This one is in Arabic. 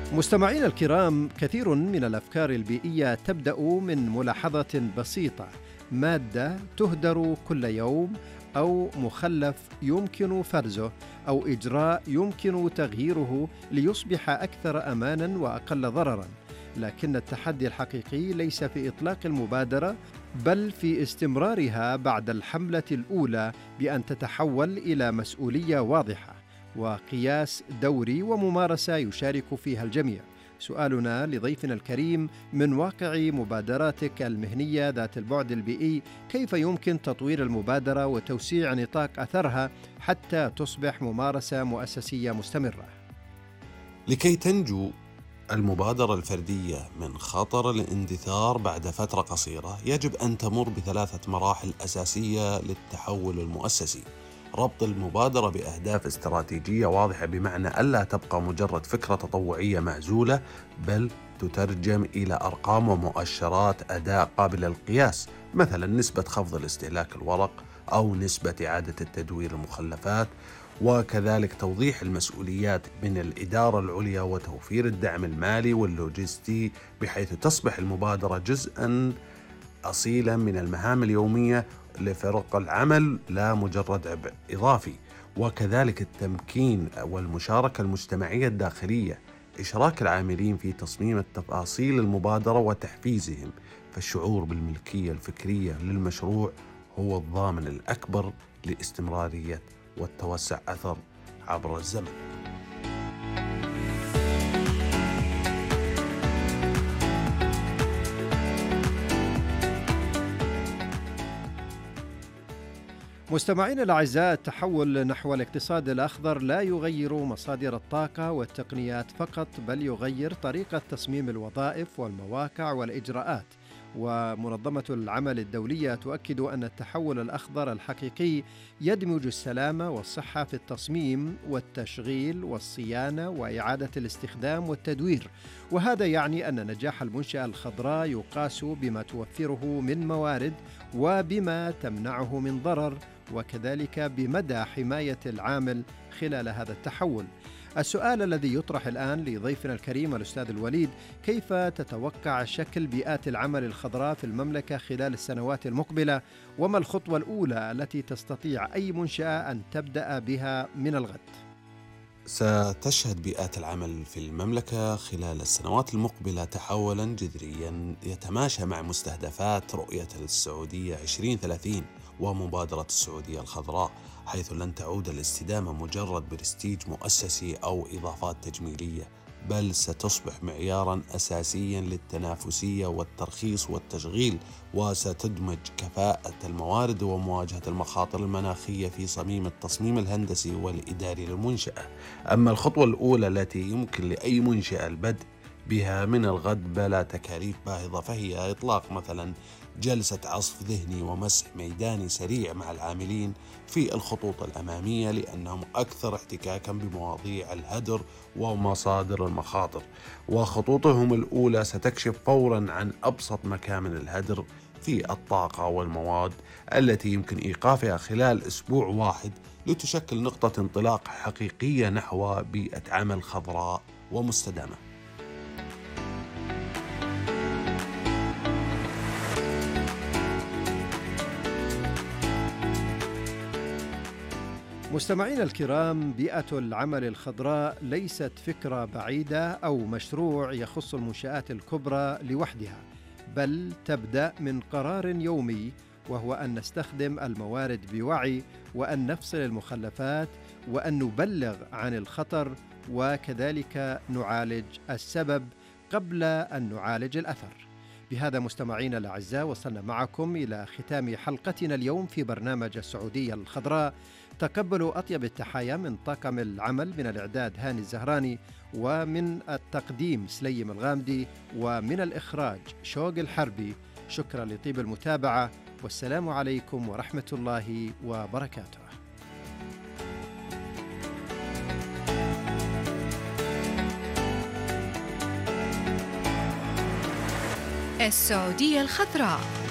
مستمعينا الكرام، كثير من الأفكار البيئية تبدأ من ملاحظة بسيطة: مادة تهدر كل يوم، أو مخلف يمكن فرزه، أو إجراء يمكن تغييره ليصبح أكثر أماناً وأقل ضرراً. لكن التحدي الحقيقي ليس في إطلاق المبادرة، بل في استمرارها بعد الحملة الأولى، بأن تتحول إلى مسؤولية واضحة وقياس دوري وممارسة يشارك فيها الجميع. سؤالنا لضيفنا الكريم: من واقع مبادراتك المهنية ذات البعد البيئي، كيف يمكن تطوير المبادرة وتوسيع نطاق أثرها حتى تصبح ممارسة مؤسسية مستمرة؟ لكي تنجو المبادرة الفردية من خطر الاندثار بعد فترة قصيرة، يجب أن تمر بثلاثة مراحل أساسية للتحول المؤسسي. ربط المبادرة بأهداف استراتيجية واضحة، بمعنى ألا تبقى مجرد فكرة تطوعية معزولة، بل تترجم إلى أرقام ومؤشرات أداء قابلة للقياس، مثلا نسبة خفض الاستهلاك الورق أو نسبة إعادة التدوير المخلفات. وكذلك توضيح المسؤوليات من الإدارة العليا وتوفير الدعم المالي واللوجستي، بحيث تصبح المبادرة جزءاً أصيلاً من المهام اليومية لفرق العمل، لا مجرد عبء إضافي. وكذلك التمكين والمشاركة المجتمعية الداخلية، إشراك العاملين في تصميم التفاصيل المبادرة وتحفيزهم، فالشعور بالملكية الفكرية للمشروع هو الضامن الأكبر لاستمرارية والتوسع أثر عبر الزمن. مستمعينا الأعزاء، التحول نحو الاقتصاد الأخضر لا يغير مصادر الطاقة والتقنيات فقط، بل يغير طريقة تصميم الوظائف والمواقع والإجراءات. ومنظمة العمل الدولية تؤكد أن التحول الأخضر الحقيقي يدمج السلامة والصحة في التصميم والتشغيل والصيانة وإعادة الاستخدام والتدوير. وهذا يعني أن نجاح المنشأة الخضراء يقاس بما توفره من موارد وبما تمنعه من ضرر، وكذلك بمدى حماية العامل خلال هذا التحول. السؤال الذي يطرح الآن لضيفنا الكريم الأستاذ الوليد: كيف تتوقع شكل بيئات العمل الخضراء في المملكة خلال السنوات المقبلة؟ وما الخطوة الأولى التي تستطيع أي منشأة أن تبدأ بها من الغد؟ ستشهد بيئات العمل في المملكة خلال السنوات المقبلة تحولاً جذرياً يتماشى مع مستهدفات رؤية السعودية 2030 ومبادرة السعودية الخضراء، حيث لن تعود الاستدامة مجرد برستيج مؤسسي أو إضافات تجميلية، بل ستصبح معياراً أساسياً للتنافسية والترخيص والتشغيل، وستدمج كفاءة الموارد ومواجهة المخاطر المناخية في صميم التصميم الهندسي والإداري للمنشأة. أما الخطوة الأولى التي يمكن لأي منشأة البدء بها من الغد بلا تكاليف باهظة، فهي إطلاق مثلا جلسة عصف ذهني ومسح ميداني سريع مع العاملين في الخطوط الأمامية، لأنهم أكثر احتكاكا بمواضيع الهدر ومصادر المخاطر. وخطوطهم الأولى ستكشف فورا عن أبسط مكامن الهدر في الطاقة والمواد التي يمكن إيقافها خلال أسبوع واحد، لتشكل نقطة انطلاق حقيقية نحو بيئة عمل خضراء ومستدامة. مستمعينا الكرام، بيئة العمل الخضراء ليست فكرة بعيدة أو مشروع يخص المنشآت الكبرى لوحدها، بل تبدأ من قرار يومي، وهو أن نستخدم الموارد بوعي، وأن نفصل المخلفات، وأن نبلغ عن الخطر، وكذلك نعالج السبب قبل أن نعالج الأثر. بهذا مستمعينا الأعزاء، وصلنا معكم إلى ختام حلقتنا اليوم في برنامج السعودية الخضراء. تقبلوا أطيب التحايا من طاقم العمل، من الإعداد هاني الزهراني، ومن التقديم سليم الغامدي، ومن الإخراج شوق الحربي. شكرا لطيب المتابعة، والسلام عليكم ورحمة الله وبركاته. السعودية الخضراء.